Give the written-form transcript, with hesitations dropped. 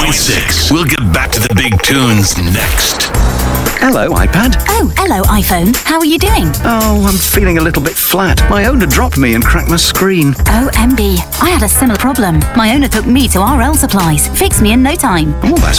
6. We'll get back to the big tunes next. Hello, iPad. Oh, hello, iPhone. How are you doing? Oh, I'm feeling a little bit flat. My owner dropped me and cracked my screen. Oh, MB. I had a similar problem. My owner took me to RL Supplies. Fixed me in no time. Oh, that's